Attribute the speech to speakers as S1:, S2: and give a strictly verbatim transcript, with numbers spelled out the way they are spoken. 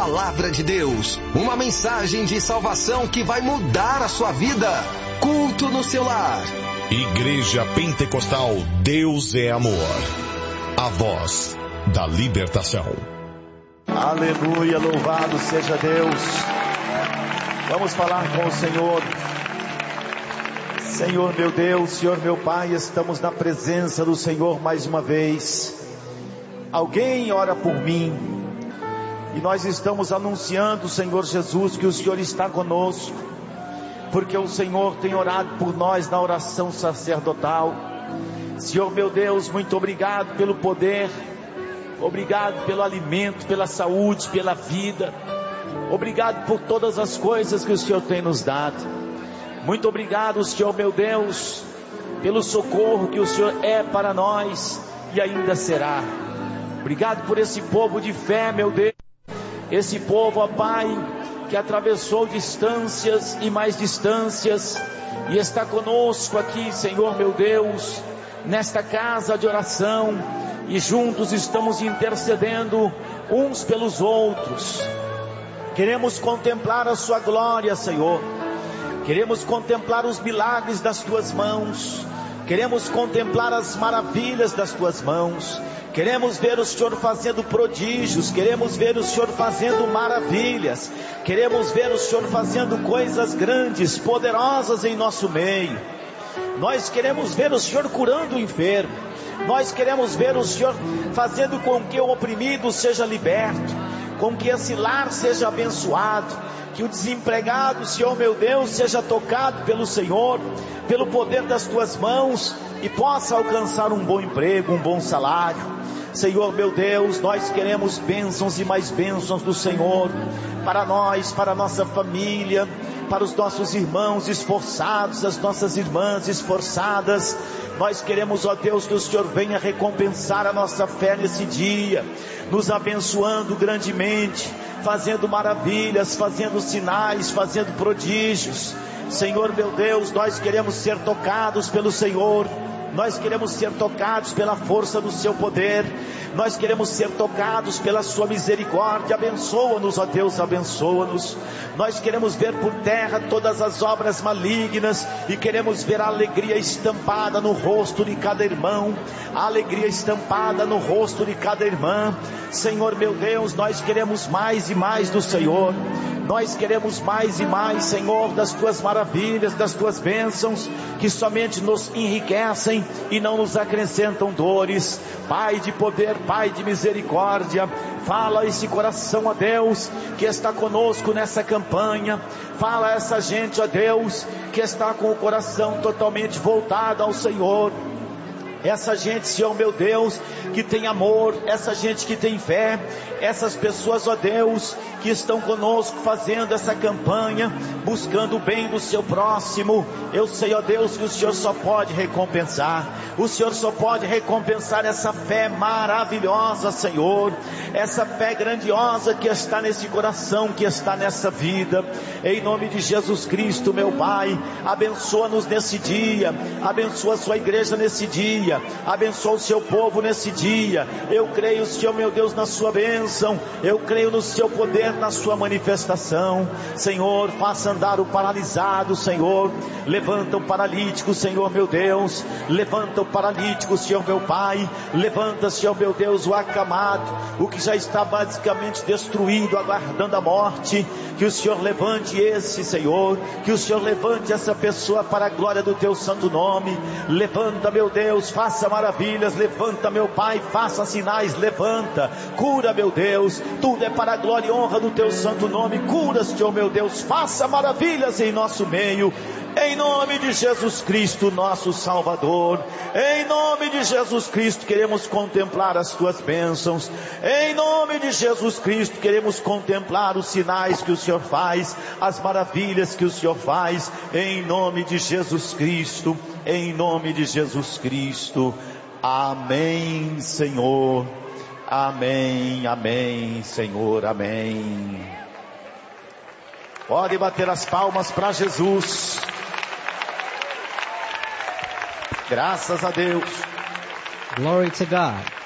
S1: palavra de Deus, uma mensagem de salvação que vai mudar a sua vida. Culto no seu lar.
S2: Igreja Pentecostal Deus é Amor. A voz da libertação.
S3: Aleluia, louvado seja Deus. Vamos falar com o Senhor. Senhor meu Deus, Senhor meu Pai, estamos na presença do Senhor mais uma vez. Alguém ora por mim. E nós estamos anunciando, Senhor Jesus, que o Senhor está conosco, porque o Senhor tem orado por nós na oração sacerdotal. Senhor meu Deus, muito obrigado pelo poder, obrigado pelo alimento, pela saúde, pela vida. Obrigado por todas as coisas que o Senhor tem nos dado. Muito obrigado, Senhor meu Deus, pelo socorro que o Senhor é para nós e ainda será. Obrigado por esse povo de fé, meu Deus. Esse povo, ó Pai, que atravessou distâncias e mais distâncias e está conosco aqui, Senhor meu Deus, nesta casa de oração, e juntos estamos intercedendo uns pelos outros. Queremos contemplar a sua glória, Senhor. Queremos contemplar os milagres das tuas mãos. Queremos contemplar as maravilhas das tuas mãos. Queremos ver o Senhor fazendo prodígios, queremos ver o Senhor fazendo maravilhas, queremos ver o Senhor fazendo coisas grandes, poderosas em nosso meio. Nós queremos ver o Senhor curando o enfermo, nós queremos ver o Senhor fazendo com que o oprimido seja liberto, com que esse lar seja abençoado, que o desempregado, Senhor meu Deus, seja tocado pelo Senhor, pelo poder das tuas mãos, e possa alcançar um bom emprego, um bom salário. Senhor meu Deus, nós queremos bênçãos e mais bênçãos do Senhor, para nós, para a nossa família, para os nossos irmãos esforçados, as nossas irmãs esforçadas. Nós queremos, ó Deus, que o Senhor venha recompensar a nossa fé nesse dia, nos abençoando grandemente, fazendo maravilhas, fazendo sinais, fazendo prodígios. Senhor meu Deus, nós queremos ser tocados pelo Senhor. Nós queremos ser tocados pela força do seu poder. Nós queremos ser tocados pela sua misericórdia. Abençoa-nos, ó Deus, abençoa-nos. Nós queremos ver por terra todas as obras malignas, e queremos ver a alegria estampada no rosto de cada irmão, a alegria estampada no rosto de cada irmã. Senhor meu Deus, nós queremos mais e mais do Senhor. Nós queremos mais e mais, Senhor, das tuas maravilhas, das tuas bênçãos, que somente nos enriquecem e não nos acrescentam dores. Pai de poder, Pai de misericórdia, fala esse coração, ó Deus, que está conosco nessa campanha. Fala essa gente, ó Deus, que está com o coração totalmente voltado ao Senhor. Essa gente, Senhor meu Deus, que tem amor, essa gente que tem fé, essas pessoas, ó Deus, que estão conosco fazendo essa campanha, buscando o bem do seu próximo. Eu sei, ó Deus, que o Senhor só pode recompensar, o Senhor só pode recompensar essa fé maravilhosa, Senhor, essa fé grandiosa que está nesse coração, que está nessa vida. Em nome de Jesus Cristo, meu Pai, abençoa-nos nesse dia, abençoa a sua igreja nesse dia, abençoa o seu povo nesse dia. Eu creio, Senhor meu Deus, na sua bênção, eu creio no seu poder, na sua manifestação. Senhor, faça andar o paralisado, Senhor, levanta o paralítico, Senhor meu Deus, levanta o paralítico, Senhor meu Pai, levanta, Senhor meu Deus, o acamado, o que já está basicamente destruído, aguardando a morte. Que o Senhor levante esse, Senhor, que o Senhor levante essa pessoa para a glória do teu santo nome. Levanta, meu Deus, faça maravilhas, levanta, meu Pai, faça sinais, levanta, cura, meu Deus, tudo é para a glória e honra do teu santo nome. Cura, Senhor meu Deus, faça maravilhas em nosso meio, em nome de Jesus Cristo, nosso Salvador. Em nome de Jesus Cristo, queremos contemplar as tuas bênçãos. Em nome de Jesus Cristo, queremos contemplar os sinais que o Senhor faz, as maravilhas que o Senhor faz, em nome de Jesus Cristo, em nome de Jesus Cristo. Amém, Senhor. Amém, amém, Senhor, amém. Pode bater as palmas para Jesus. Graças a Deus.
S4: Glory to God.